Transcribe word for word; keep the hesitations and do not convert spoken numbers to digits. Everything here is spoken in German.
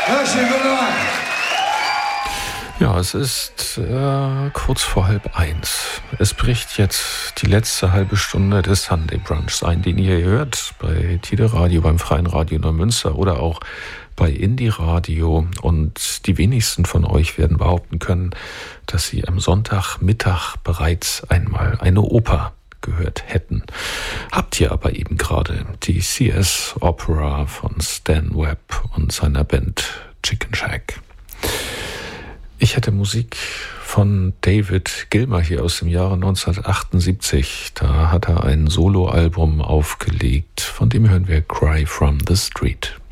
Ja, schönen guten Abend. Ja, es ist äh, kurz vor halb eins. Es bricht jetzt die letzte halbe Stunde des Sunday Brunchs ein, den ihr hört bei Tide Radio, beim Freien Radio Neumünster oder auch bei Indie Radio. Und die wenigsten von euch werden behaupten können, dass sie am Sonntagmittag bereits einmal eine Oper gehört hätten. Habt ihr aber eben gerade die C S Opera von Stan Webb und seiner Band Chicken Shack. Ich hätte Musik von David Gilmour hier aus dem Jahre neunzehnhundertachtundsiebzig. Da hat er ein Soloalbum aufgelegt, von dem hören wir Cry from the Street.